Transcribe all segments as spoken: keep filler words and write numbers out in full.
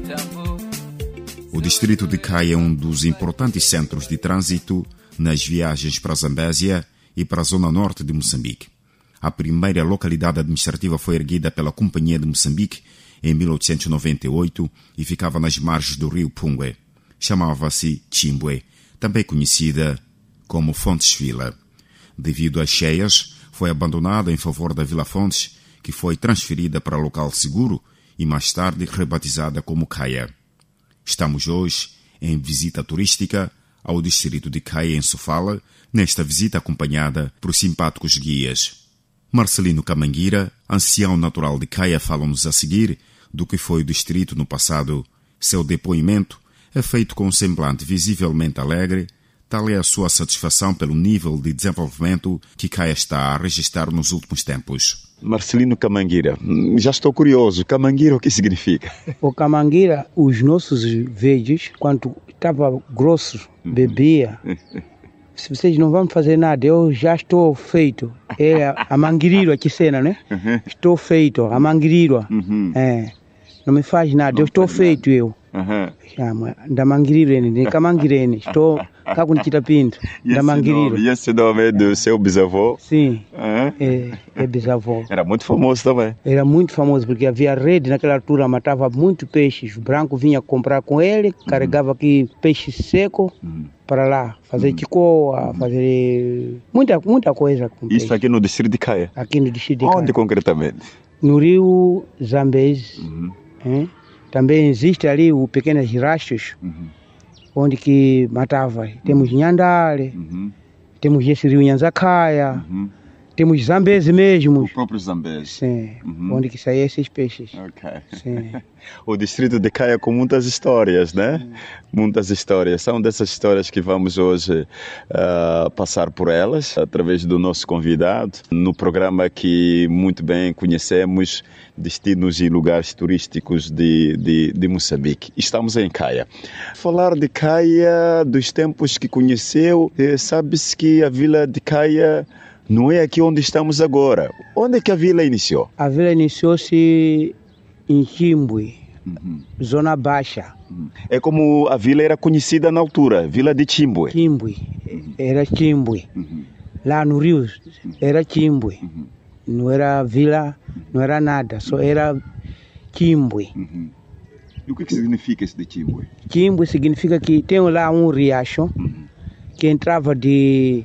O distrito de Kaya é um dos importantes centros de trânsito nas viagens para a Zambésia e para a zona norte de Moçambique. A primeira localidade administrativa foi erguida pela Companhia de Moçambique em mil oitocentos e noventa e oito e ficava nas margens do rio Pungue. Chamava-se Chimbwe, também conhecida como Fontes Vila. Devido às cheias, foi abandonada em favor da Vila Fontes, que foi transferida para local seguro e mais tarde rebatizada como Kaya. Estamos hoje em visita turística ao distrito de Kaya, em Sofala, nesta visita acompanhada por simpáticos guias. Marcelino Kamangira, ancião natural de Kaya, fala-nos a seguir do que foi o distrito no passado. Seu depoimento é feito com um semblante visivelmente alegre, tal é a sua satisfação pelo nível de desenvolvimento que Kaya está a registrar nos últimos tempos. Marcelino Kamangira, já estou curioso. Kamangira, o que significa? O Kamangira, os nossos velhos, quando estava grosso, bebia. Se vocês não vão fazer nada, eu já estou feito. É a manguiriro aqui cena, né? Uhum. Estou feito, a manguiriro. Uhum. É, não me faz nada, não eu estou feito nada. Eu. Uhum. Chama, da manguiriro, de Kamanguirene. Estou cá com Tita Pinto, da manguiriro. E esse nome é do seu bisavô? Sim, uhum. é, é bisavô. Era muito famoso também? Era muito famoso, porque havia rede naquela altura, matava muito peixes. O branco vinha comprar com ele, carregava aqui peixe seco. Uhum. Para lá, fazer ticoa, fazer muita, muita coisa. Com Isso peixe. Aqui no distrito de Kaya? Aqui no distrito de Kaya. Onde concretamente? No rio Zambésia. Uhum. É? Também existe ali o pequenos rastros, uhum. onde que matava. Temos Nhandale, uhum. temos esse rio Nyanzakaya, uhum. temos Zambésia mesmo. O próprio Zambésia. Sim, uhum. onde que saíam esses peixes. Ok. Sim. O distrito de Kaya com muitas histórias, né? Sim. Muitas histórias. São dessas histórias que vamos hoje uh, passar por elas, através do nosso convidado, no programa que muito bem conhecemos, destinos e lugares turísticos de, de, de Moçambique. Estamos em Kaya. Falar de Kaya, dos tempos que conheceu, eh, sabe-se que a vila de Kaya não é aqui onde estamos agora. Onde é que a vila iniciou? A vila iniciou-se em Chimbwe, uhum. zona baixa. Uhum. É como a vila era conhecida na altura, Vila de Chimbwe. Chimbwe, uhum. era Chimbwe. Uhum. Lá no Rio era Chimbwe. Uhum. Não era vila, não era nada, só era Chimbwe. Uhum. E o que, que significa esse de Chimbwe? Chimbwe significa que tem lá um riacho uhum. que entrava de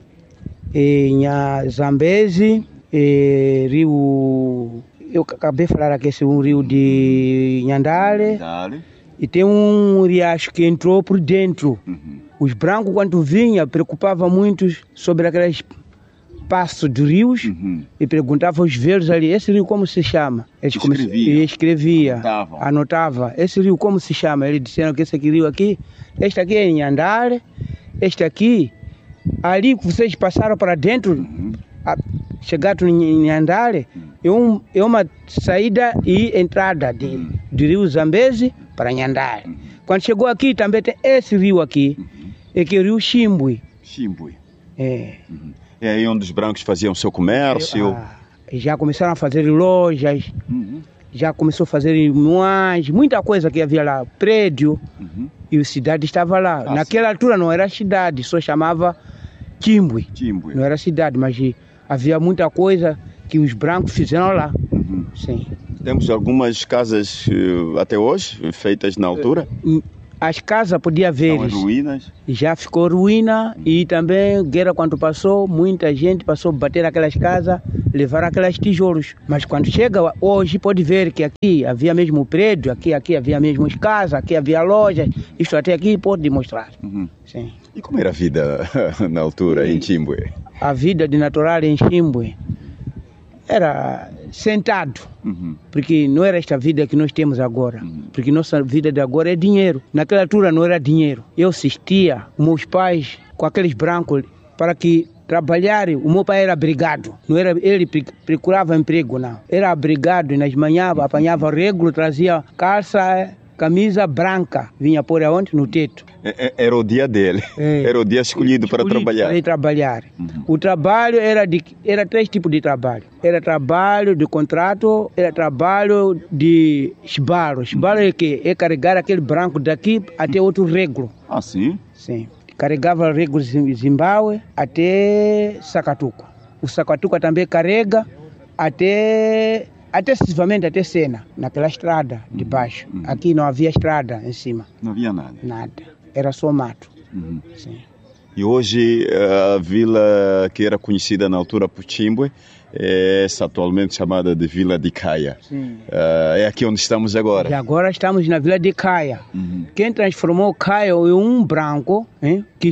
em Zambésia, e rio, eu acabei de falar aqui, esse é um rio de Nhandale, e tem um riacho que entrou por dentro. Uhum. Os brancos, quando vinham, preocupavam muito sobre aqueles passos de rios, uhum. e perguntavam aos velhos ali, esse rio como se chama? Eles escrevia, escrevia anotava. anotava, esse rio como se chama? Eles disseram que esse aqui, rio aqui, este aqui é Nhandale, este aqui, ali que vocês passaram para dentro, uhum. chegaram em Nhandale, uhum. é, um, é uma saída e entrada de, uhum. de rio Zambésia para Nhandale. Uhum. Quando chegou aqui, também tem esse rio aqui, uhum. é que é o rio Chimbwe. Chimbwe. É. Uhum. É aí onde os brancos faziam seu comércio? Ah, já começaram a fazer lojas, uhum. já começou a fazer moais, muita coisa que havia lá, prédio, uhum. e a cidade estava lá. Ah, Naquela sim. altura não era cidade, só chamava Chimbwe. Chimbwe. Não era cidade, mas havia muita coisa que os brancos fizeram lá. Uhum. Sim. Temos algumas casas uh, até hoje, feitas na altura? Uh, As casas podia ver. São as ruínas? Já ficou ruína, uhum. e também, guerra quando passou, muita gente passou a bater aquelas casas, levaram aquelas tijolos. Mas quando chega hoje, pode ver que aqui havia mesmo prédio, aqui, aqui havia mesmo as casas, aqui havia lojas, isto até aqui pode demonstrar. Uhum. Sim. E como era a vida na altura, e, em Chimbwe? A vida de natural em Chimbwe era sentado, uhum. porque não era esta vida que nós temos agora, uhum. porque nossa vida de agora é dinheiro. Naquela altura não era dinheiro. Eu assistia meus pais com aqueles brancos para que trabalharem. O meu pai era brigado, não era ele procurava emprego, não. Era brigado e nas manhãs apanhava régua, trazia calça, camisa branca, vinha por aonde? No teto. Era o dia dele, É. era o dia escolhido, escolhido para trabalhar. Para trabalhar. Uhum. O trabalho era de era três tipos de trabalho. Era trabalho de contrato, era trabalho de esbalo. Esbalo é que é carregar aquele branco daqui até outro régua. Ah, sim? Sim. Carregava régua de Zimbábue até Sacatuco. O Sacatuco também carrega até até excessivamente até Sena, naquela estrada de baixo. Uhum. Aqui não havia estrada em cima. Não havia nada. Nada. Era só mato. Uhum. Sim. E hoje a vila que era conhecida na altura por Chimbwe é essa atualmente chamada de Vila de Caia. Sim. Uh, é aqui onde estamos agora. E agora estamos na Vila de Caia. Uhum. Quem transformou Caia em um branco, hein, que